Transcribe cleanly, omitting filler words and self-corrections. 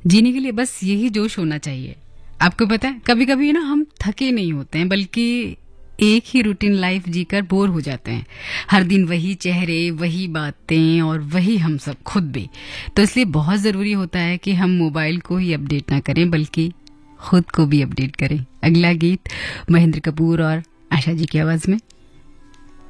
जीने के लिए बस यही जोश होना चाहिए। आपको पता है, कभी कभी ना हम थके नहीं होते हैं, बल्कि एक ही रूटीन लाइफ जीकर बोर हो जाते हैं। हर दिन वही चेहरे, वही बातें और वही हम सब खुद भी। तो इसलिए बहुत ज़रूरी होता है कि हम मोबाइल को ही अपडेट ना करें, बल्कि खुद को भी अपडेट करें। अगला गीत महेंद्र कपूर और आशा जी की आवाज़ में।